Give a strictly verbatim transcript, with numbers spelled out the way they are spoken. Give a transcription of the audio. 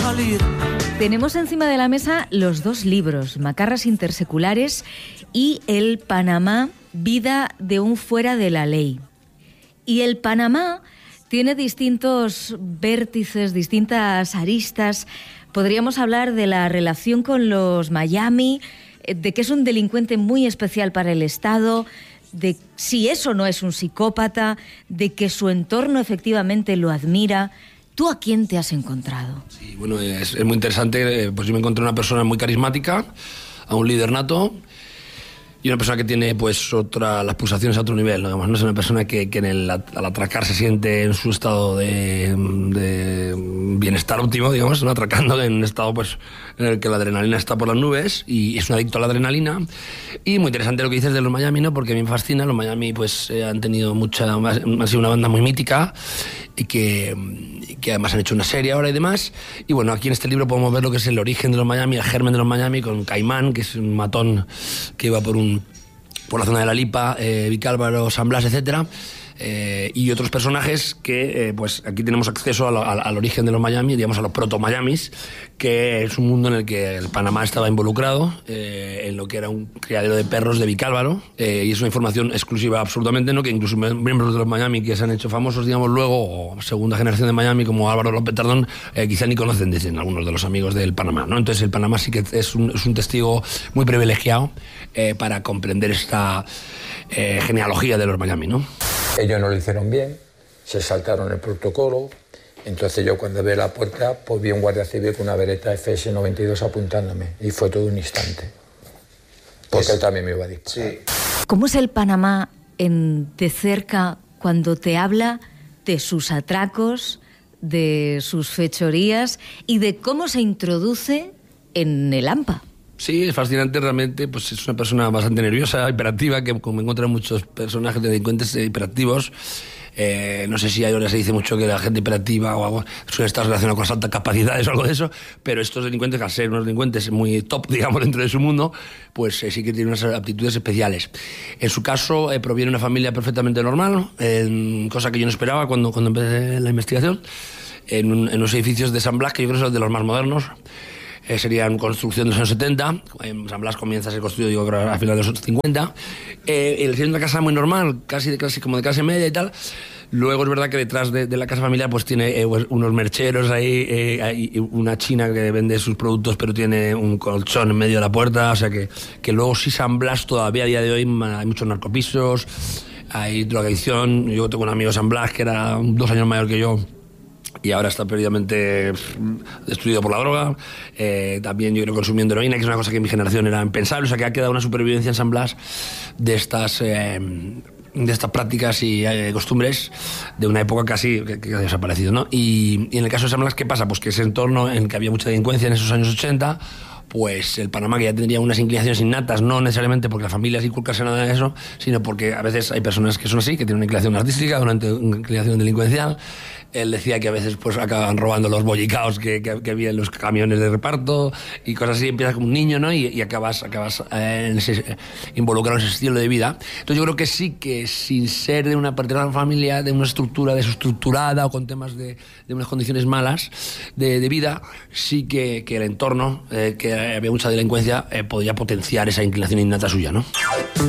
salir. Tenemos encima de la mesa los dos libros, Macarras interseculares y El Panamá, vida de un fuera de la ley. Y el Panamá tiene distintos vértices, distintas aristas. Podríamos hablar de la relación con los Miami, de que es un delincuente muy especial para el Estado, de si eso no es un psicópata, de que su entorno efectivamente lo admira. ¿Tú a quién te has encontrado? Sí, bueno, es, es muy interesante. Pues yo me encontré una persona muy carismática, a un líder nato, y una persona que tiene pues otra, las pulsaciones a otro nivel, ¿no? No es una persona que, que en el, al atracar se siente en su estado de, de bienestar óptimo, digamos, ¿no? Atracando en un estado pues en el que la adrenalina está por las nubes y es un adicto a la adrenalina. Y muy interesante lo que dices de los Miami, ¿no? Porque a mí me fascina. Los Miami pues eh, han tenido mucha, han sido una banda muy mítica y que, que además han hecho una serie ahora y demás. Y bueno, aquí en este libro podemos ver lo que es el origen de los Miami, el germen de los Miami, con Caimán, que es un matón que iba por un por la zona de La Lipa, eh, Vicálvaro, San Blas, etcétera, eh, y otros personajes que, eh, pues aquí tenemos acceso a lo, a, al origen de los Miami, digamos a los proto-Miamis, que es un mundo en el que el Panamá estaba involucrado, eh, en lo que era un criadero de perros de Vicálvaro, eh, y es una información exclusiva absolutamente, ¿no? Que incluso miembros de los Miami que se han hecho famosos, digamos, luego, o segunda generación de Miami, como Álvaro López Tardón, eh, quizá ni conocen, dicen algunos de los amigos del Panamá, ¿no? Entonces el Panamá sí que es un, es un testigo muy privilegiado eh, para comprender esta eh, genealogía de los Miami, ¿no? Ellos no lo hicieron bien, se saltaron el protocolo. Entonces yo cuando abrí la puerta, pues vi un guardia civil con una beretta F S noventa y dos apuntándome. Y fue todo un instante. Porque es... él también me iba a disparar. Sí. ¿Cómo es el Panamá en, de cerca cuando te habla de sus atracos, de sus fechorías y de cómo se introduce en el AMPA? Sí, es fascinante realmente, pues es una persona bastante nerviosa, hiperactiva, que como encuentran muchos personajes de delincuentes hiperactivos. Eh, no sé si ahora se dice mucho que la gente hiperactiva o algo suele estar relacionada con las altas capacidades o algo de eso, pero estos delincuentes, al ser unos delincuentes muy top, digamos, dentro de su mundo, pues eh, sí que tienen unas aptitudes especiales. En su caso, eh, proviene de una familia perfectamente normal, eh, cosa que yo no esperaba cuando, cuando empecé la investigación, en, un, en unos edificios de San Blas, que yo creo que son de los más modernos. Eh, serían construcción de los años setenta, en San Blas comienza a ser construido, yo creo, a finales de los cincuenta. Eh, el siendo una casa muy normal, casi de clase, como de clase media y tal. Luego es verdad que detrás de, de la casa familiar pues tiene eh, unos mercheros ahí, eh, hay una china que vende sus productos pero tiene un colchón en medio de la puerta, o sea que, que luego sí San Blas todavía a día de hoy hay muchos narcopisos, hay drogadicción. Yo tengo un amigo de San Blas que era dos años mayor que yo y ahora está perdidamente destruido por la droga. Eh, también yo creo consumiendo heroína, que es una cosa que en mi generación era impensable. O sea que ha quedado una supervivencia en San Blas de estas, eh, de estas prácticas y eh, costumbres de una época casi que, que ha desaparecido, ¿no? Y, y en el caso de San Blas, ¿qué pasa? Pues que ese entorno en el que había mucha delincuencia en esos años ochenta, pues el Panamá, que ya tendría unas inclinaciones innatas, no necesariamente porque las familias inculcasen nada de eso, sino porque a veces hay personas que son así, que tienen una inclinación artística, una inclinación delincuencial. Él decía que a veces pues acaban robando los bollicaos que, que, que había en los camiones de reparto y cosas así. Empiezas como un niño, ¿no? Y, y acabas, acabas eh, en ese, eh, involucrado en ese estilo de vida. Entonces yo creo que sí que sin ser de una particular familia, de una estructura desestructurada o con temas de, de unas condiciones malas de, de vida, sí que, que el entorno, eh, que había mucha delincuencia, eh, podía potenciar esa inclinación innata suya, ¿no?